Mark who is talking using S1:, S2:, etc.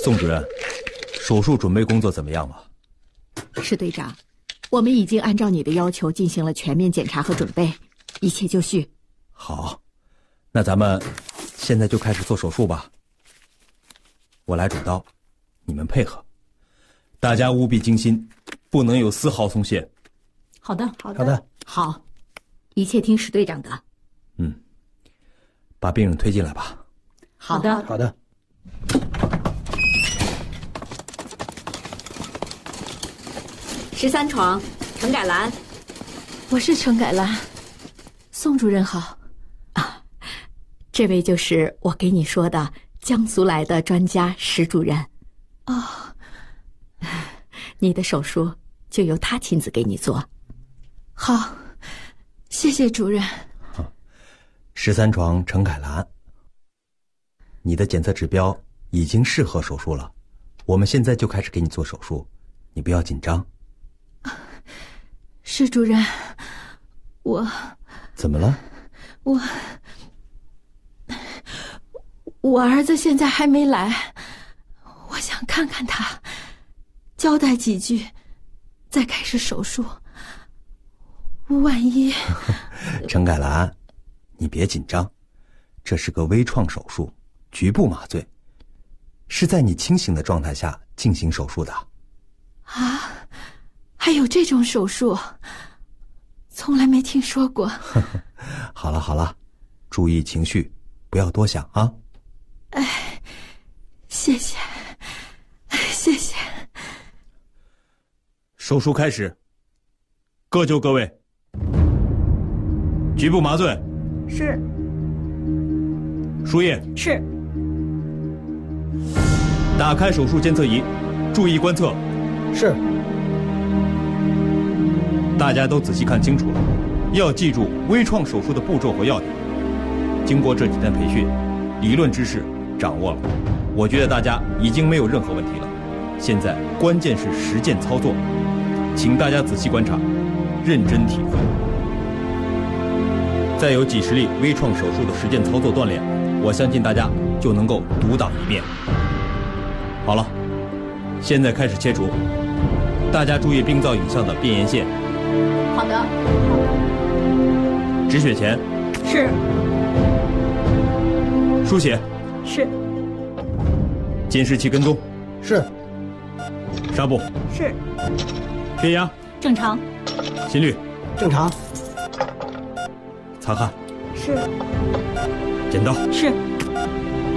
S1: 宋主任，手术准备工作怎么样了？
S2: 石队长，我们已经按照你的要求进行了全面检查和准备，一切就绪。
S1: 好，那咱们现在就开始做手术吧。我来主刀，你们配合，大家务必精心，不能有丝毫松懈。
S2: 好的，好的，好，一切听石队长的。
S1: 把病人推进来吧。
S2: 好的，
S3: 好的。
S2: 13床，程改兰。
S4: 我是程改兰，宋主任好。
S2: 啊，这位就是我给你说的江苏来的专家石主任。
S4: 哦，
S2: 你的手术就由他亲自给你做。
S4: 好，谢谢主任。
S1: 13床程凯兰，你的检测指标已经适合手术了，我们现在就开始给你做手术，你不要紧张。
S4: 石主任，我
S1: 怎么了？
S4: 我儿子现在还没来，我想看看他，交代几句，再开始手术。万一……
S1: 程凯兰，你别紧张，这是个微创手术，局部麻醉，是在你清醒的状态下进行手术的。
S4: 啊，还有这种手术，从来没听说过。
S1: 好了，注意情绪，不要多想啊。
S4: 哎，谢谢。
S1: 手术开始，各就各位。局部麻醉。
S5: 是。
S1: 输液。
S5: 是。
S1: 打开手术监测仪，注意观测。
S3: 是。
S1: 大家都仔细看清楚了，要记住微创手术的步骤和要点。经过这几天培训，理论知识掌握了，我觉得大家已经没有任何问题了。现在关键是实践操作，请大家仔细观察，认真体会。再有几十例微创手术的实践操作锻炼，我相信大家就能够独当一面。好了，现在开始切除，大家注意病灶影像的变颜线。
S2: 好的。
S1: 止血钳。
S5: 是。
S1: 输血。
S5: 是。
S1: 监视器跟踪。
S3: 是。
S1: 纱布。
S5: 是。
S1: 血压。
S5: 正常。
S1: 心率。
S3: 正常。
S1: 擦汗。
S5: 是。
S1: 剪刀。
S5: 是。